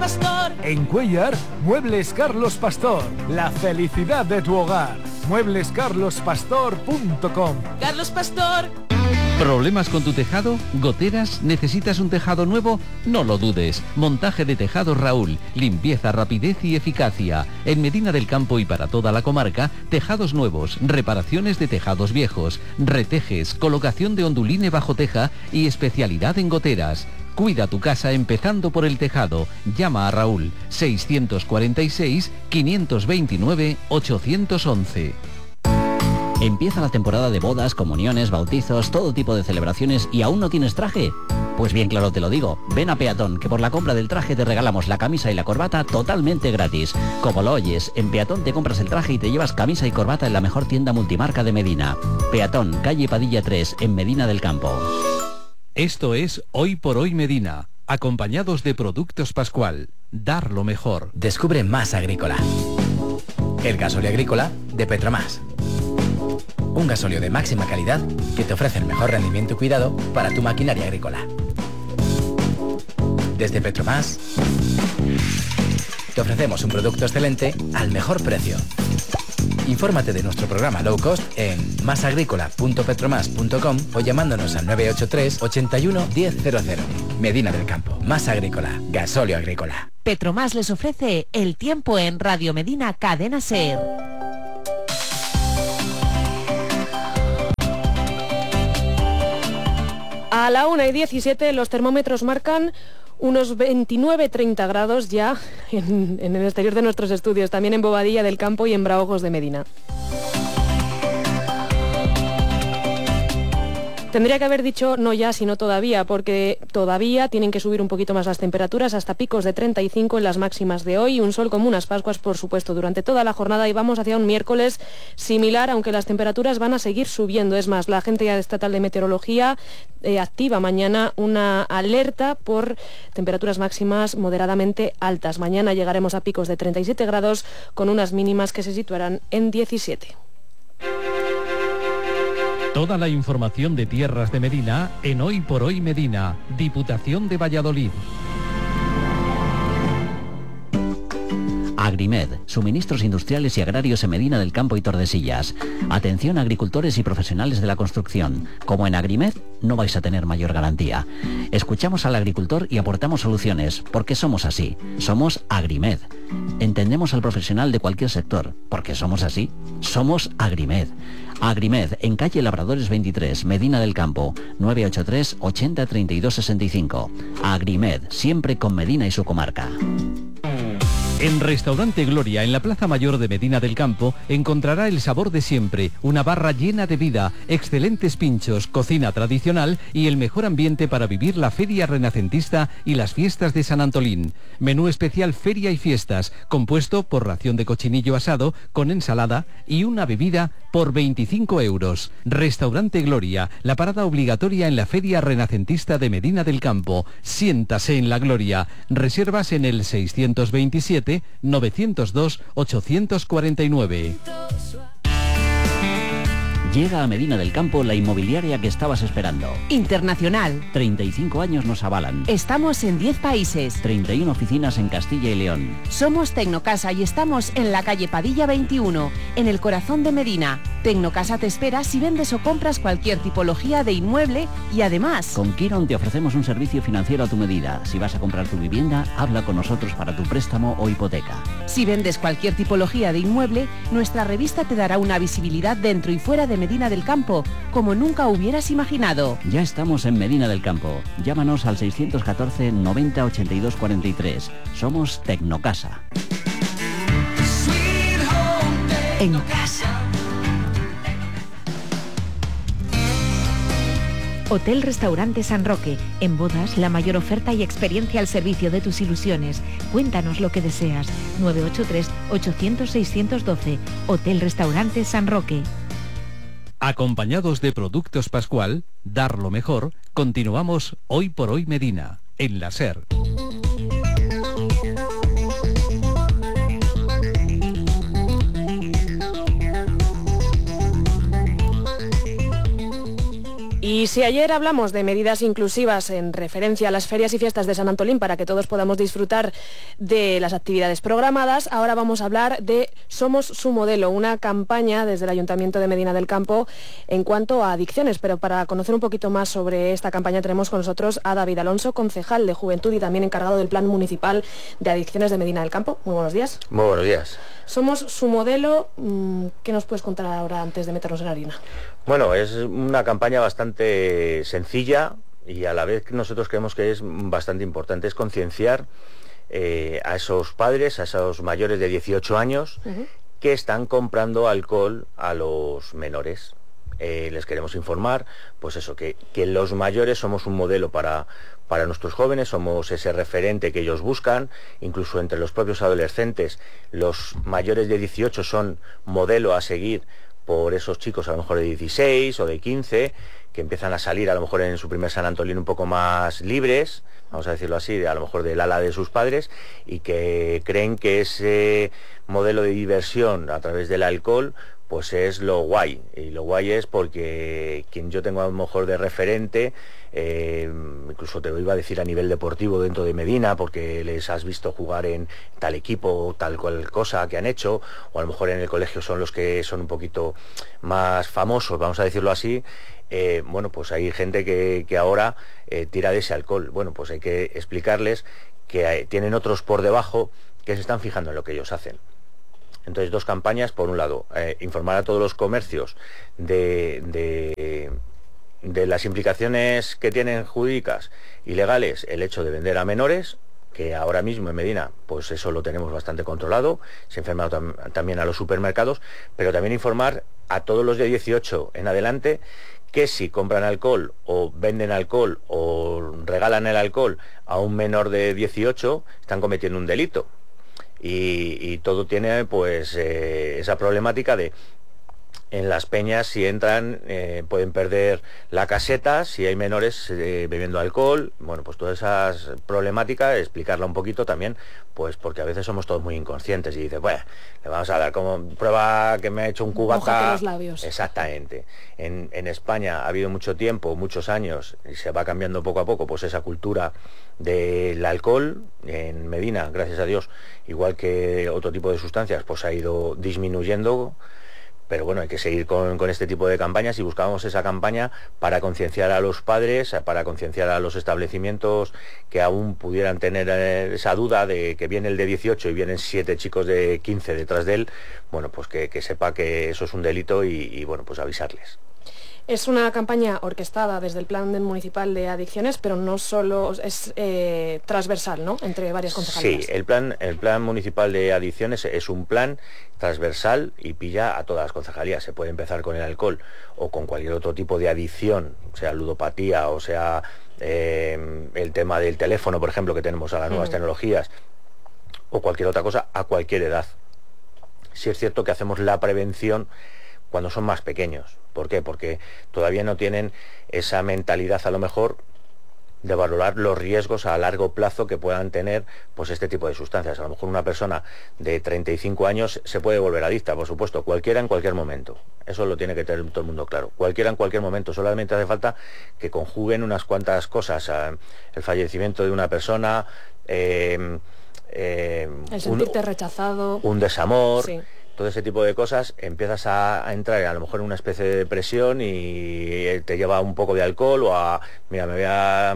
Pastor. En Cuéllar, Muebles Carlos Pastor. La felicidad de tu hogar. mueblescarlospastor.com. Carlos Pastor. ¿Problemas con tu tejado? ¿Goteras? ¿Necesitas un tejado nuevo? No lo dudes. Montaje de tejados Raúl. Limpieza, rapidez y eficacia. En Medina del Campo y para toda la comarca, tejados nuevos, reparaciones de tejados viejos, retejes, colocación de onduline bajo teja y especialidad en goteras. Cuida tu casa empezando por el tejado. Llama a Raúl 646 529 811. ¿Empieza la temporada de bodas, comuniones, bautizos, todo tipo de celebraciones y aún no tienes traje? Pues bien claro te lo digo, ven a Peatón, que por la compra del traje te regalamos la camisa y la corbata totalmente gratis. Como lo oyes, en Peatón te compras el traje y te llevas camisa y corbata en la mejor tienda multimarca de Medina. Peatón, calle Padilla 3, en Medina del Campo. Esto es Hoy por Hoy Medina, acompañados de Productos Pascual. Dar lo mejor. Descubre Más Agrícola. El gasóleo agrícola de Petromás. Un gasóleo de máxima calidad que te ofrece el mejor rendimiento y cuidado para tu maquinaria agrícola. Desde Petromás te ofrecemos un producto excelente al mejor precio. Infórmate de nuestro programa Low Cost en masagricola.petromás.com o llamándonos al 983 81 1000. Medina del Campo. Más Agrícola. Gasóleo agrícola. Petromás les ofrece el tiempo en Radio Medina Cadena SER. A la 1:17 los termómetros marcan unos 29-30 grados ya en el exterior de nuestros estudios, también en Bobadilla del Campo y en Braojos de Medina. Tendría que haber dicho no ya, sino todavía, porque todavía tienen que subir un poquito más las temperaturas hasta picos de 35 en las máximas de hoy. Un sol como unas Pascuas, por supuesto, durante toda la jornada y vamos hacia un miércoles similar, aunque las temperaturas van a seguir subiendo. Es más, la Agencia Estatal de Meteorología activa mañana una alerta por temperaturas máximas moderadamente altas. Mañana llegaremos a picos de 37 grados con unas mínimas que se situarán en 17. Toda la información de Tierras de Medina en Hoy por Hoy Medina, Diputación de Valladolid. Agrimed, suministros industriales y agrarios en Medina del Campo y Tordesillas. Atención a agricultores y profesionales de la construcción. Como en Agrimed, no vais a tener mayor garantía. Escuchamos al agricultor y aportamos soluciones, porque somos así. Somos Agrimed. Entendemos al profesional de cualquier sector, porque somos así. Somos Agrimed. Agrimed, en calle Labradores 23, Medina del Campo, 983 80 32 65. Agrimed, siempre con Medina y su comarca. En Restaurante Gloria, en la Plaza Mayor de Medina del Campo, encontrará el sabor de siempre, una barra llena de vida, excelentes pinchos, cocina tradicional y el mejor ambiente para vivir la Feria Renacentista y las fiestas de San Antolín. Menú especial Feria y Fiestas, compuesto por ración de cochinillo asado con ensalada y una bebida por 25 euros. Restaurante Gloria, la parada obligatoria en la Feria Renacentista de Medina del Campo. Siéntase en la gloria. Reservas en el 627 902 849. Llega a Medina del Campo la inmobiliaria que estabas esperando. Internacional. 35 años nos avalan. Estamos en 10 países. 31 oficinas en Castilla y León. Somos Tecnocasa y estamos en la calle Padilla 21, en el corazón de Medina. Tecnocasa te espera si vendes o compras cualquier tipología de inmueble y además... Con Quiron te ofrecemos un servicio financiero a tu medida. Si vas a comprar tu vivienda, habla con nosotros para tu préstamo o hipoteca. Si vendes cualquier tipología de inmueble, nuestra revista te dará una visibilidad dentro y fuera de Medina del Campo, como nunca hubieras imaginado. Ya estamos en Medina del Campo. Llámanos al 614 90 82 43. Somos Tecnocasa. En casa. Hotel Restaurante San Roque. En bodas, la mayor oferta y experiencia al servicio de tus ilusiones. Cuéntanos lo que deseas. 983 800 612. Hotel Restaurante San Roque. Acompañados de Productos Pascual, dar lo mejor, continuamos Hoy por Hoy Medina, en la SER. Y Y si ayer hablamos de medidas inclusivas en referencia a las ferias y fiestas de San Antolín para que todos podamos disfrutar de las actividades programadas, ahora vamos a hablar de Somos su modelo, una campaña desde el Ayuntamiento de Medina del Campo en cuanto a adicciones. Pero para conocer un poquito más sobre esta campaña tenemos con nosotros a David Alonso, concejal de Juventud y también encargado del Plan Municipal de Adicciones de Medina del Campo. Muy buenos días. Muy buenos días. Somos su modelo. ¿Qué nos puedes contar ahora antes de meternos en harina? Bueno, es una campaña bastante sencilla y a la vez que nosotros creemos que es bastante importante. Es concienciar a esos padres, a esos mayores de 18 años que están comprando alcohol a los menores. Les queremos informar, pues eso, que los mayores somos un modelo para nuestros jóvenes, somos ese referente que ellos buscan, incluso entre los propios adolescentes, los mayores de 18 son modelo a seguir por esos chicos a lo mejor de 16 o de 15, que empiezan a salir a lo mejor en su primer San Antolín un poco más libres, vamos a decirlo así, a lo mejor del ala de sus padres, y que creen que ese modelo de diversión a través del alcohol pues es lo guay, y lo guay es porque quien yo tengo a lo mejor de referente, incluso te lo iba a decir a nivel deportivo dentro de Medina, porque les has visto jugar en tal equipo, tal cual cosa que han hecho, o a lo mejor en el colegio son los que son un poquito más famosos, vamos a decirlo así. Bueno, pues hay gente que ahora tira de ese alcohol. Bueno, pues hay que explicarles que tienen otros por debajo que se están fijando en lo que ellos hacen. Entonces, dos campañas. Por un lado, informar a todos los comercios de las implicaciones que tienen jurídicas y legales el hecho de vender a menores, que ahora mismo en Medina, pues eso lo tenemos bastante controlado. Se informa también a los supermercados, pero también informar a todos los de 18 en adelante que si compran alcohol o venden alcohol o regalan el alcohol a un menor de 18, están cometiendo un delito. Y todo tiene pues esa problemática de en las peñas, si entran pueden perder la caseta, si hay menores bebiendo alcohol. Bueno, pues todas esas problemáticas, explicarla un poquito también, pues porque a veces somos todos muy inconscientes y dices, bueno, le vamos a dar como prueba que me ha hecho un cubata. Mójate los labios. Exactamente. En España ha habido mucho tiempo, muchos años, y se va cambiando poco a poco pues esa cultura del alcohol. En Medina, gracias a Dios, igual que otro tipo de sustancias, pues ha ido disminuyendo. Pero bueno, hay que seguir con este tipo de campañas, y buscamos esa campaña para concienciar a los padres, para concienciar a los establecimientos que aún pudieran tener esa duda de que viene el de 18 y vienen 7 chicos de 15 detrás de él. Bueno, pues que sepa que eso es un delito y bueno, pues avisarles. Es una campaña orquestada desde el Plan Municipal de Adicciones, pero no solo es transversal, ¿no?, entre varias concejalías. Sí, el plan Municipal de Adicciones es un plan transversal y pilla a todas las concejalías. Se puede empezar con el alcohol o con cualquier otro tipo de adicción, sea ludopatía o sea el tema del teléfono, por ejemplo, que tenemos a las nuevas tecnologías, o cualquier otra cosa, a cualquier edad. Sí es cierto que hacemos la prevención cuando son más pequeños. ¿Por qué? Porque todavía no tienen esa mentalidad a lo mejor de valorar los riesgos a largo plazo que puedan tener pues este tipo de sustancias. A lo mejor una persona de 35 años se puede volver adicta, por supuesto, cualquiera en cualquier momento. Eso lo tiene que tener todo el mundo claro. Cualquiera en cualquier momento, solamente hace falta que conjuguen unas cuantas cosas. El fallecimiento de una persona, el sentirte rechazado, un desamor. Sí. Todo ese tipo de cosas, empiezas a entrar a lo mejor en una especie de depresión y te lleva un poco de alcohol o mira, me voy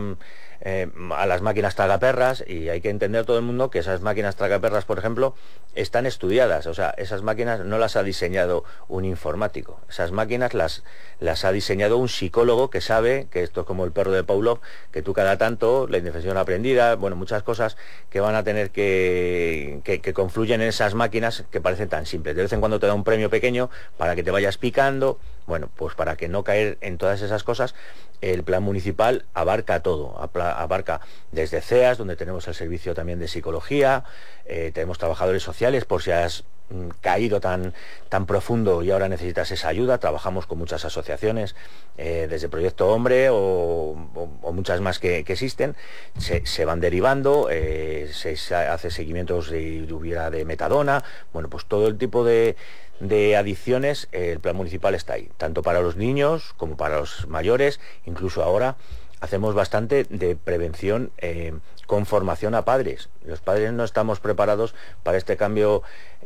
a las máquinas tragaperras, y hay que entender todo el mundo que esas máquinas tragaperras, por ejemplo, están estudiadas. O sea, esas máquinas no las ha diseñado un informático, esas máquinas las ha diseñado un psicólogo que sabe que esto es como el perro de Pavlov, que tú cada tanto, la indefensión aprendida, bueno, muchas cosas que van a tener que confluyen en esas máquinas que parecen tan simples. De vez en cuando te da un premio pequeño para que te vayas picando. Bueno, pues para que no caer en todas esas cosas, el plan municipal abarca todo, abarca desde CEAS, donde tenemos el servicio también de psicología, tenemos trabajadores sociales, por si has caído tan profundo y ahora necesitas esa ayuda. Trabajamos con muchas asociaciones, desde Proyecto Hombre o muchas más que existen, se van derivando, se hace seguimientos de metadona, bueno, pues todo el tipo de adicciones. El plan municipal está ahí, tanto para los niños como para los mayores. Incluso ahora hacemos bastante de prevención con formación a padres. Los padres no estamos preparados para este cambio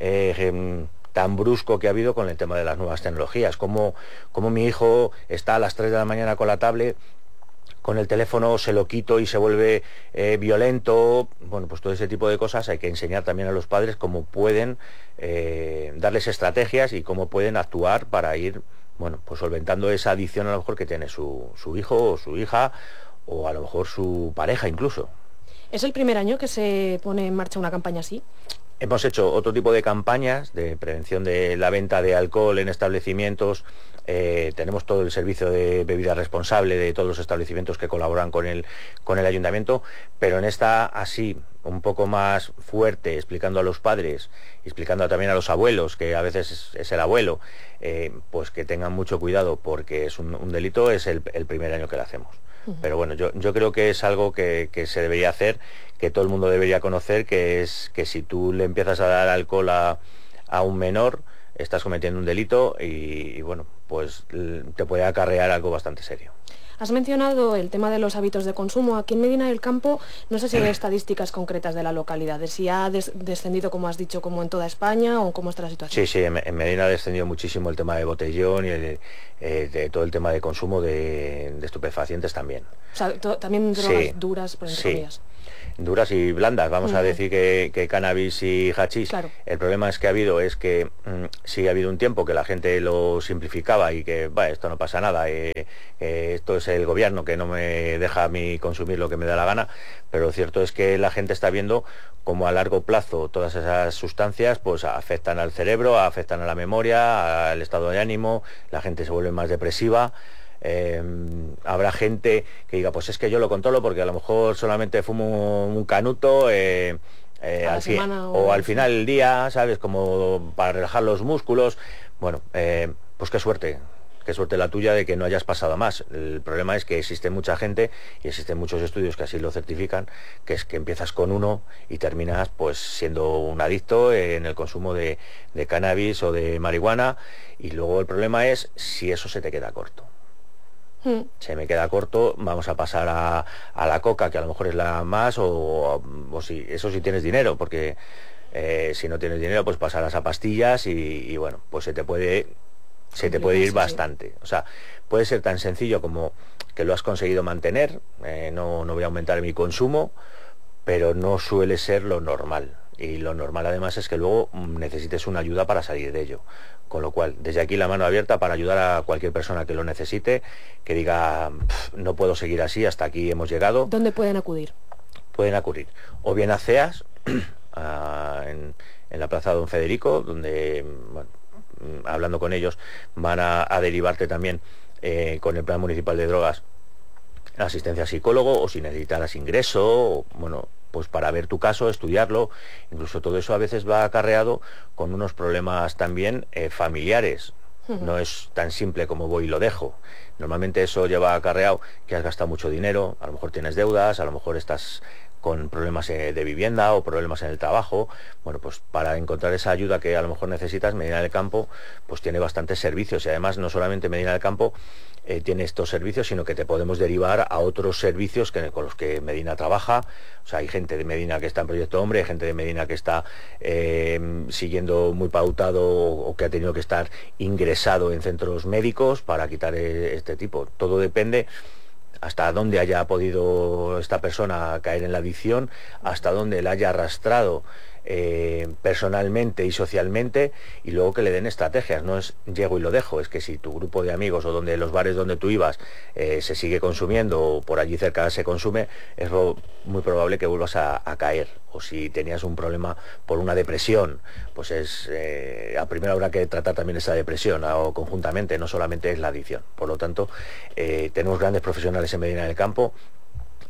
tan brusco que ha habido con el tema de las nuevas tecnologías. Como mi hijo está a las 3 de la mañana con la tablet, con el teléfono, se lo quito y se vuelve violento. Bueno, pues todo ese tipo de cosas hay que enseñar también a los padres cómo pueden darles estrategias y cómo pueden actuar para ir, bueno, pues solventando esa adicción a lo mejor que tiene su hijo o su hija, o a lo mejor su pareja incluso. ¿Es el primer año que se pone en marcha una campaña así? Hemos hecho otro tipo de campañas de prevención de la venta de alcohol en establecimientos. Tenemos todo el servicio de bebida responsable de todos los establecimientos que colaboran con el ayuntamiento, pero en esta así, un poco más fuerte, explicando a los padres, explicando también a los abuelos, que a veces es el abuelo, pues que tengan mucho cuidado porque es un delito. Es el primer año que lo hacemos. Pero bueno, yo creo que es algo que se debería hacer, que todo el mundo debería conocer, que es que si tú le empiezas a dar alcohol a un menor, estás cometiendo un delito y bueno, pues te puede acarrear algo bastante serio. Has mencionado el tema de los hábitos de consumo. Aquí en Medina del Campo, no sé si hay estadísticas concretas de la localidad, de si ha descendido, como has dicho, como en toda España, o cómo está la situación. Sí, en Medina ha descendido muchísimo el tema de botellón y de todo el tema de consumo de estupefacientes también. O sea, también drogas duras, por entre comillas. Duras y blandas, vamos a decir que cannabis y hachís. Claro. El problema es que sí ha habido un tiempo que la gente lo simplificaba y que esto no pasa nada, esto es el gobierno que no me deja a mí consumir lo que me da la gana, pero lo cierto es que la gente está viendo cómo a largo plazo todas esas sustancias pues afectan al cerebro, afectan a la memoria, al estado de ánimo, la gente se vuelve más depresiva. Habrá gente que diga, pues es que yo lo controlo porque a lo mejor solamente fumo un canuto al final del día, ¿sabes? Como para relajar los músculos. Bueno, pues qué suerte la tuya de que no hayas pasado más. El problema es que existe mucha gente y existen muchos estudios que así lo certifican, que es que empiezas con uno y terminas pues siendo un adicto en el consumo de cannabis o de marihuana, y luego el problema es si eso se te queda corto. Se me queda corto, vamos a pasar a la coca, que a lo mejor es la más, o si eso si tienes dinero, porque si no tienes dinero pues pasarás a pastillas y bueno, pues se te puede ir bastante. O sea, puede ser tan sencillo como que lo has conseguido mantener, no voy a aumentar mi consumo, pero no suele ser lo normal. Y lo normal además es que luego necesites una ayuda para salir de ello. Con lo cual, desde aquí la mano abierta para ayudar a cualquier persona que lo necesite, que diga, no puedo seguir así, hasta aquí hemos llegado. ¿Dónde pueden acudir? Pueden acudir o bien a CEAS, en la Plaza Don Federico, donde, bueno, hablando con ellos, van a derivarte también con el Plan Municipal de Drogas, asistencia a psicólogo, o si necesitas ingreso, o, bueno, pues para ver tu caso, estudiarlo. Incluso todo eso a veces va acarreado con unos problemas también familiares. No es tan simple como voy y lo dejo. Normalmente eso lleva acarreado que has gastado mucho dinero, a lo mejor tienes deudas, a lo mejor estás con problemas de vivienda o problemas en el trabajo. Bueno, pues para encontrar esa ayuda que a lo mejor necesitas, Medina del Campo pues tiene bastantes servicios, y además no solamente Medina del Campo tiene estos servicios, sino que te podemos derivar a otros servicios con los que Medina trabaja. O sea, hay gente de Medina que está en Proyecto Hombre, hay gente de Medina que está siguiendo muy pautado o que ha tenido que estar ingresado en centros médicos para quitar este tipo. Todo depende hasta dónde haya podido esta persona caer en la adicción, hasta dónde la haya arrastrado personalmente y socialmente, y luego que le den estrategias. No es llego y lo dejo, es que si tu grupo de amigos o donde los bares donde tú ibas se sigue consumiendo, o por allí cerca se consume, es muy probable que vuelvas a caer. O si tenías un problema por una depresión, pues a primero habrá que tratar también esa depresión, o conjuntamente, no solamente es la adicción. Por lo tanto, tenemos grandes profesionales en Medina del Campo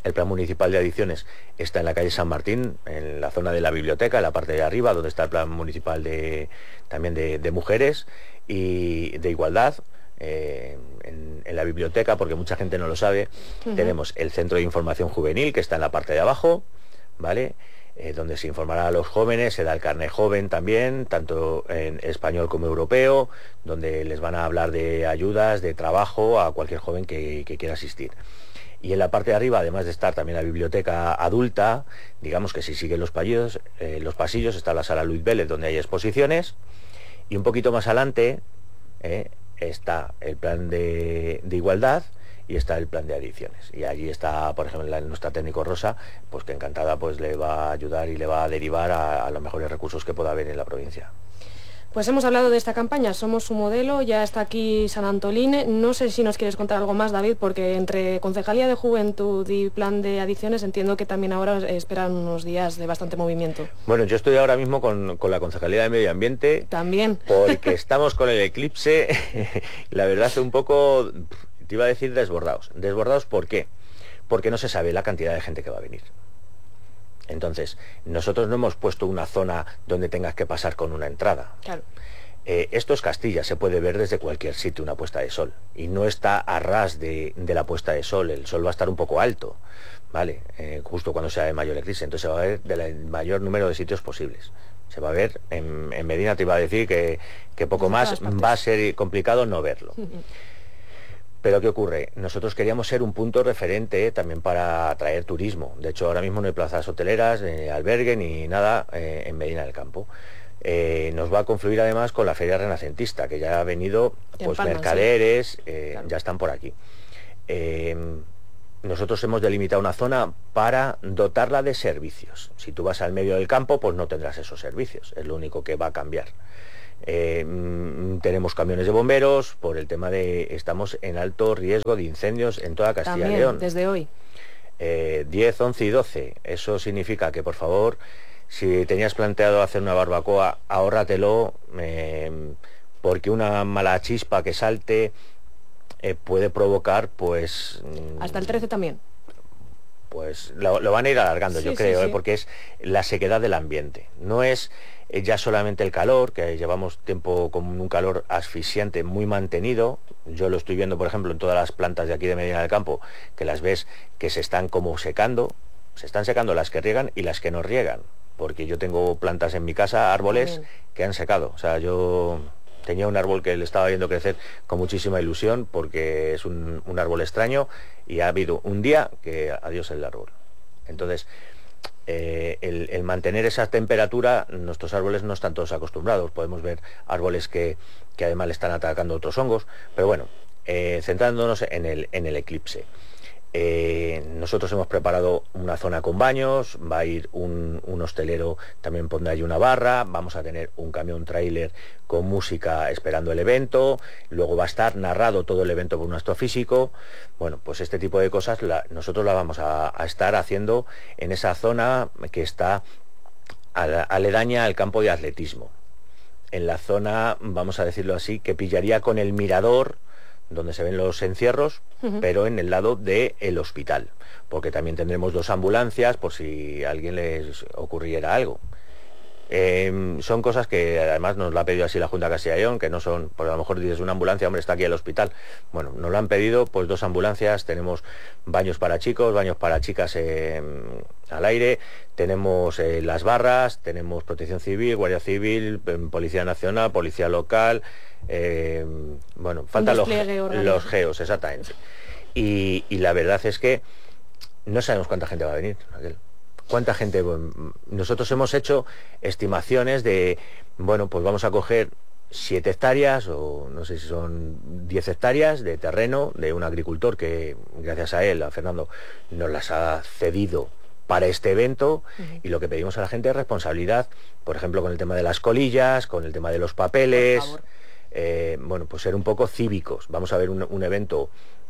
El plan municipal de adicciones está en la calle San Martín, en la zona de la biblioteca, en la parte de arriba, donde está el plan municipal también de mujeres y de igualdad. En la biblioteca, porque mucha gente no lo sabe, tenemos el Centro de Información Juvenil, que está en la parte de abajo, ¿vale? Donde se informará a los jóvenes, se da el carnet joven también, tanto en español como europeo, donde les van a hablar de ayudas, de trabajo a cualquier joven que quiera asistir. Y en la parte de arriba, además de estar también la biblioteca adulta, digamos que si siguen los pasillos, está la sala Luis Vélez, donde hay exposiciones, y un poquito más adelante está el plan de igualdad y está el plan de adicciones. Y allí está, por ejemplo, nuestra técnico Rosa, pues que encantada pues le va a ayudar y le va a derivar a los mejores recursos que pueda haber en la provincia. Pues hemos hablado de esta campaña, somos su modelo, ya está aquí Sant Antolín. No sé si nos quieres contar algo más, David, porque entre Concejalía de Juventud y Plan de Adicciones entiendo que también ahora esperan unos días de bastante movimiento. Bueno, yo estoy ahora mismo con la Concejalía de Medio Ambiente. También. Porque estamos con el eclipse, la verdad es un poco, te iba a decir desbordados. ¿Desbordados por qué? Porque no se sabe la cantidad de gente que va a venir. Entonces, nosotros no hemos puesto una zona donde tengas que pasar con una entrada. Claro. Esto es Castilla, se puede ver desde cualquier sitio una puesta de sol. Y no está a ras de la puesta de sol, el sol va a estar un poco alto, ¿vale? Justo cuando sea de mayor eclipse, entonces se va a ver del mayor número de sitios posibles. Se va a ver, en Medina te iba a decir que poco más va a ser complicado no verlo. Pero ¿qué ocurre? Nosotros queríamos ser un punto referente también para atraer turismo. De hecho, ahora mismo no hay plazas hoteleras, albergue ni nada en Medina del Campo. Nos va a confluir además con la Feria Renacentista, que ya ha venido, pues Palma, mercaderes, claro. Ya están por aquí. Nosotros hemos delimitado una zona para dotarla de servicios. Si tú vas al medio del campo, pues no tendrás esos servicios, es lo único que va a cambiar. Tenemos camiones de bomberos por el tema de estamos en alto riesgo de incendios en toda Castilla y León. Desde hoy. 10, 11 y 12. Eso significa que, por favor, si tenías planteado hacer una barbacoa, ahórratelo, porque una mala chispa que salte puede provocar, pues... Hasta el 13 también. Pues lo van a ir alargando, sí, yo creo, sí. Porque es la sequedad del ambiente. No es ya solamente el calor, que llevamos tiempo con un calor asfixiante muy mantenido. Yo lo estoy viendo, por ejemplo, en todas las plantas de aquí de Medina del Campo, que las ves que se están como secando. Se están secando las que riegan y las que no riegan. Porque yo tengo plantas en mi casa, árboles, que han secado. O sea, yo tenía un árbol que le estaba viendo crecer con muchísima ilusión, porque es un árbol extraño, y ha habido un día que adiós el árbol. Entonces, el mantener esa temperatura, nuestros árboles no están todos acostumbrados. Podemos ver árboles que además le están atacando otros hongos, pero bueno, centrándonos en el eclipse. Nosotros hemos preparado una zona con baños, va a ir un hostelero, también pondrá allí una barra, vamos a tener un camión tráiler con música esperando el evento, luego va a estar narrado todo el evento por un astrofísico. Bueno, pues este tipo de cosas nosotros la vamos a estar haciendo en esa zona que está aledaña al campo de atletismo, en la zona, vamos a decirlo así, que pillaría con el mirador donde se ven los encierros, pero en el lado del hospital, porque también tendremos 2 ambulancias por si a alguien les ocurriera algo. Son cosas que además nos la ha pedido así la Junta de Castilla y León, que no son, porque a lo mejor dices una ambulancia, hombre, está aquí el hospital. Bueno, nos lo han pedido, pues 2 ambulancias, tenemos baños para chicos, baños para chicas al aire, tenemos las barras, tenemos Protección Civil, Guardia Civil, Policía Nacional, Policía Local, bueno, faltan los geos, exactamente. Y la verdad es que no sabemos cuánta gente va a venir, Raquel. ¿Cuánta gente? Bueno, nosotros hemos hecho estimaciones de, bueno, pues vamos a coger 7 hectáreas o no sé si son 10 hectáreas de terreno de un agricultor que, gracias a él, a Fernando, nos las ha cedido para este evento, y lo que pedimos a la gente es responsabilidad, por ejemplo, con el tema de las colillas, con el tema de los papeles, bueno, pues ser un poco cívicos. Vamos a ver un evento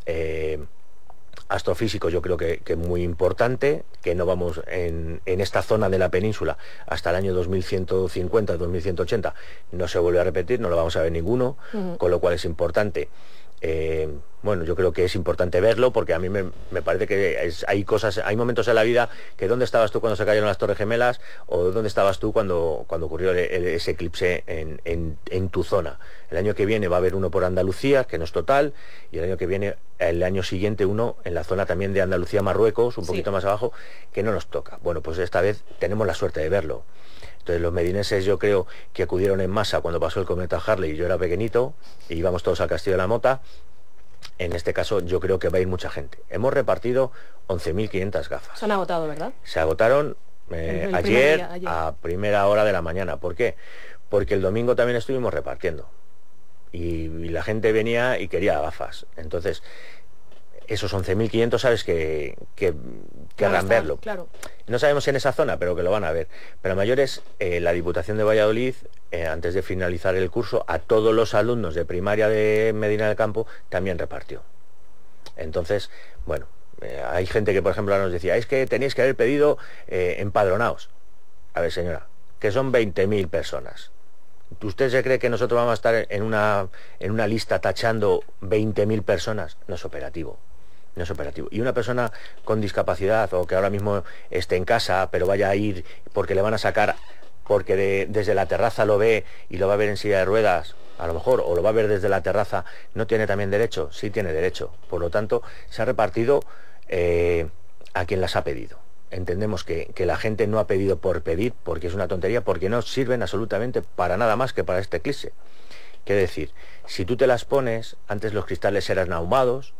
astrofísico, yo creo que muy importante, que no vamos en esta zona de la península hasta el año 2150, 2180, no se vuelve a repetir, no lo vamos a ver ninguno, con lo cual es importante Bueno, yo creo que es importante verlo porque a mí me parece que hay momentos en la vida que ¿dónde estabas tú cuando se cayeron las Torres Gemelas? O ¿dónde estabas tú cuando ocurrió ese eclipse en tu zona? El año que viene va a haber uno por Andalucía, que no es total, y el año siguiente uno en la zona también de Andalucía, Marruecos, un poquito más abajo, que no nos toca. Bueno, pues esta vez tenemos la suerte de verlo. Entonces los medineses yo creo que acudieron en masa cuando pasó el cometa Harley, yo era pequeñito, y íbamos todos al Castillo de la Mota. En este caso yo creo que va a ir mucha gente. Hemos repartido 11.500 gafas. Se han agotado, ¿verdad? Se agotaron ayer a primera hora de la mañana. ¿Por qué? Porque el domingo también estuvimos repartiendo. Y la gente venía y quería gafas. Entonces, esos 11.500 sabes que querrán verlo. Claro. No sabemos si en esa zona, pero que lo van a ver. Pero a mayores, la Diputación de Valladolid, antes de finalizar el curso, a todos los alumnos de primaria de Medina del Campo también repartió. Entonces, bueno, hay gente que, por ejemplo, nos decía, es que tenéis que haber pedido empadronaos. A ver, señora, que son 20.000 personas. ¿Usted se cree que nosotros vamos a estar en una lista tachando 20.000 personas? No es operativo. No es operativo. Y una persona con discapacidad o que ahora mismo esté en casa, pero vaya a ir porque le van a sacar, porque desde la terraza lo ve y lo va a ver en silla de ruedas, a lo mejor, o lo va a ver desde la terraza, ¿no tiene también derecho? Sí tiene derecho. Por lo tanto, se ha repartido a quien las ha pedido. Entendemos que la gente no ha pedido por pedir, porque es una tontería, porque no sirven absolutamente para nada más que para este eclipse. Quiere decir, si tú te las pones, antes los cristales eran ahumados,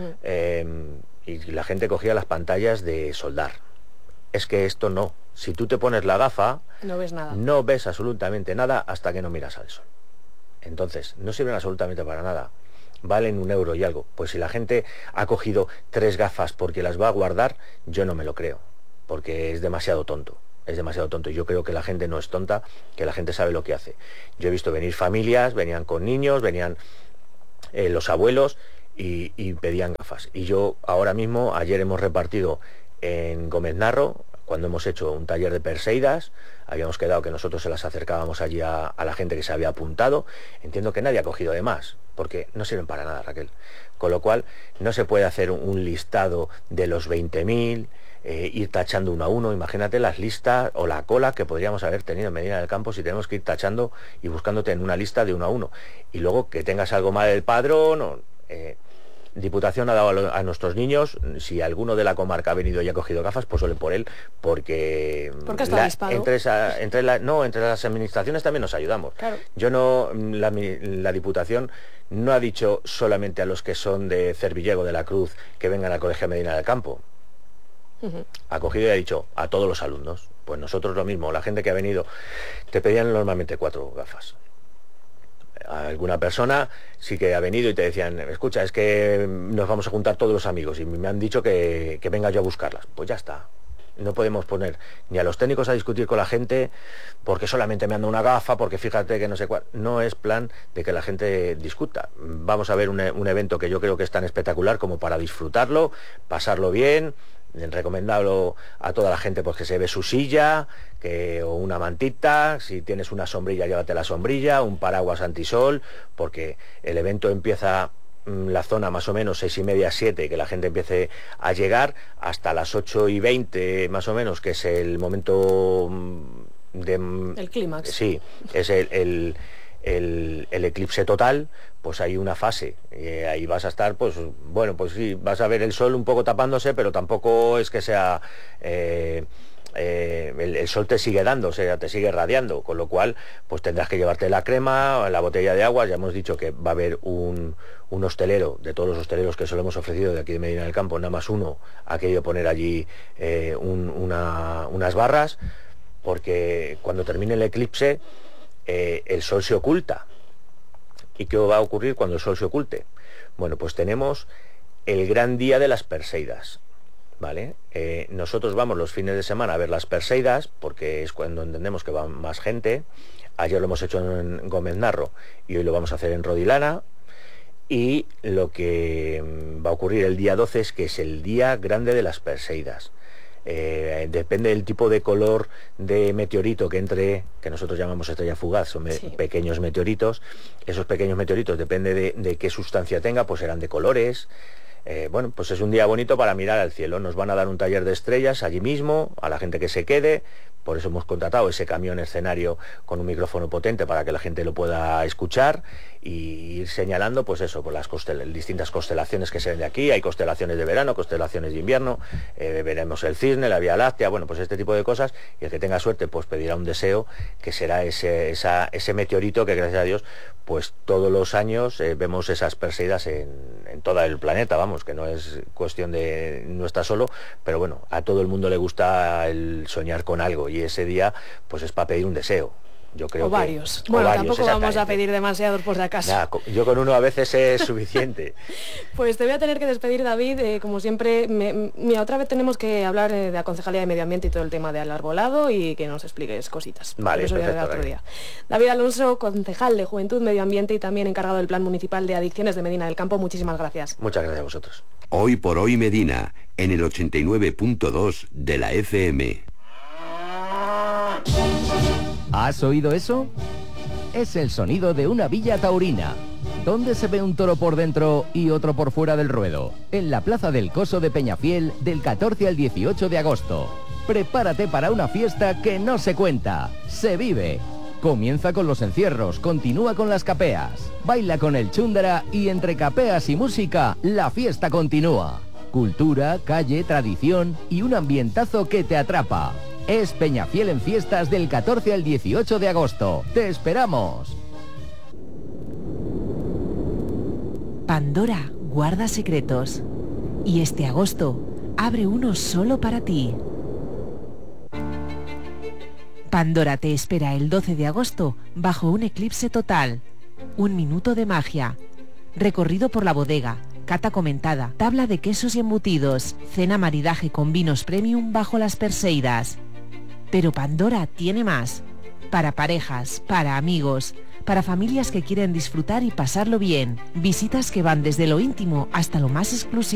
y la gente cogía las pantallas de soldar. Es que esto no. Si tú te pones la gafa, no ves nada. No ves absolutamente nada hasta que no miras al sol. Entonces, no sirven absolutamente para nada. Valen 1 euro y algo. Pues si la gente ha cogido 3 gafas porque las va a guardar, yo no me lo creo. Porque es demasiado tonto. Es demasiado tonto. Yo creo que la gente no es tonta, que la gente sabe lo que hace. Yo he visto venir familias, venían con niños, venían los abuelos y pedían gafas. Y yo ahora mismo, ayer hemos repartido en Gómez Narro, cuando hemos hecho un taller de Perseidas, habíamos quedado que nosotros se las acercábamos allí a la gente que se había apuntado. Entiendo que nadie ha cogido de más, porque no sirven para nada, Raquel. Con lo cual, no se puede hacer un listado de los 20.000, ir tachando uno a uno. Imagínate las listas o la cola que podríamos haber tenido en Medina del Campo si tenemos que ir tachando y buscándote en una lista de 1 a 1. Y luego que tengas algo mal del padrón. Diputación ha dado a nuestros niños, si alguno de la comarca ha venido y ha cogido gafas, pues solo por él, porque entre las administraciones también nos ayudamos. Claro. Yo no, la Diputación no ha dicho solamente a los que son de Cervillego de la Cruz que vengan al Colegio Medina del Campo. Ha cogido y ha dicho a todos los alumnos. Pues nosotros lo mismo, la gente que ha venido, te pedían normalmente 4 gafas. A alguna persona sí que ha venido y te decían, escucha, es que nos vamos a juntar todos los amigos y me han dicho que venga yo a buscarlas. Pues ya está. No podemos poner ni a los técnicos a discutir con la gente porque solamente me anda una gafa, porque fíjate que no sé cuál. No es plan de que la gente discuta. Vamos a ver un evento que yo creo que es tan espectacular como para disfrutarlo, pasarlo bien. Recomendarlo a toda la gente, pues que se ve su silla, o una mantita, si tienes una sombrilla llévate la sombrilla, un paraguas antisol, porque el evento empieza la zona más o menos 6:30, 7, que la gente empiece a llegar, hasta las 8:20 más o menos, que es el momento el clímax. Sí, es el eclipse total. Pues hay una fase, ahí vas a estar, pues bueno, pues sí, vas a ver el sol un poco tapándose, pero tampoco es que sea, el sol te sigue dando, o sea, te sigue radiando, con lo cual, pues tendrás que llevarte la crema, la botella de agua. Ya hemos dicho que va a haber un hostelero, de todos los hosteleros que se lo hemos ofrecido de aquí de Medina del Campo, nada más uno ha querido poner allí unas barras, porque cuando termine el eclipse, el sol se oculta. ¿Y qué va a ocurrir cuando el sol se oculte? Bueno, pues tenemos el gran día de las Perseidas, ¿vale? Nosotros vamos los fines de semana a ver las Perseidas, porque es cuando entendemos que va más gente. Ayer lo hemos hecho en Gómez Narro y hoy lo vamos a hacer en Rodilana. Y lo que va a ocurrir el día 12 es que es el día grande de las Perseidas. depende del tipo de color de meteorito que entre, que nosotros llamamos estrella fugaz, son pequeños meteoritos. Esos pequeños meteoritos, depende de qué sustancia tenga, pues serán de colores. Bueno, pues es un día bonito para mirar al cielo. Nos van a dar un taller de estrellas allí mismo, a la gente que se quede. Por eso hemos contratado ese camión escenario con un micrófono potente para que la gente lo pueda escuchar y ir señalando, pues eso, por las distintas constelaciones que se ven de aquí. Hay constelaciones de verano, constelaciones de invierno, veremos el cisne, la Vía Láctea, bueno, pues este tipo de cosas. Y el que tenga suerte, pues pedirá un deseo, que será ese meteorito que, gracias a Dios, pues todos los años vemos esas Perseidas en todo el planeta, vamos, que no es cuestión de no está solo, pero bueno, a todo el mundo le gusta el soñar con algo, y ese día pues es para pedir un deseo. Yo creo varios. Bueno, tampoco vamos a pedir demasiados por si acaso. Nah, yo con uno a veces es suficiente. Pues te voy a tener que despedir, David. Como siempre, otra vez tenemos que hablar de la Concejalía de Medio Ambiente y todo el tema del arbolado y que nos expliques cositas. Vale, eso perfecto, otro día. David Alonso, concejal de Juventud, Medio Ambiente y también encargado del Plan Municipal de Adicciones de Medina del Campo. Muchísimas gracias. Muchas gracias a vosotros. Hoy por hoy Medina, en el 89.2 de la FM. ¿Has oído eso? Es el sonido de una villa taurina. ¿Dónde se ve un toro por dentro y otro por fuera del ruedo? En la Plaza del Coso de Peñafiel, del 14 al 18 de agosto. Prepárate para una fiesta que no se cuenta, se vive. Comienza con los encierros, continúa con las capeas. Baila con el chúndara y entre capeas y música, la fiesta continúa. Cultura, calle, tradición y un ambientazo que te atrapa. Es Peñafiel en fiestas del 14 al 18 de agosto. ¡Te esperamos! Pandora guarda secretos. Y este agosto abre uno solo para ti. Pandora te espera el 12 de agosto bajo un eclipse total. Un minuto de magia. Recorrido por la bodega. Cata comentada. Tabla de quesos y embutidos. Cena maridaje con vinos premium bajo las Perseidas. Pero Pandora tiene más. Para parejas, para amigos, para familias que quieren disfrutar y pasarlo bien. Visitas que van desde lo íntimo hasta lo más exclusivo.